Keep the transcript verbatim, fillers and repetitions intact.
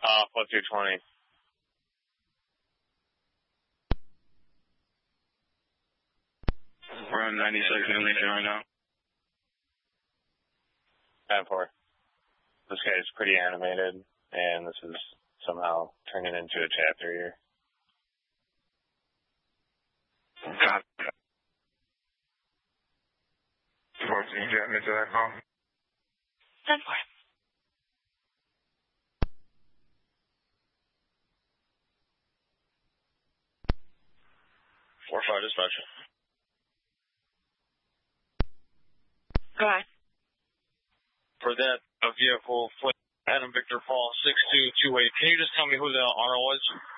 Uh, plus two twenty. We're on ninety-second and Lincoln right now. ten four. This guy's pretty animated, and this is somehow turning into a chapter here. God. fourteen, get into that call. ten four. four five dispatch. Go ahead. For that uh, vehicle, Adam Victor Paul, six two two eight, can you just tell me who the R O is?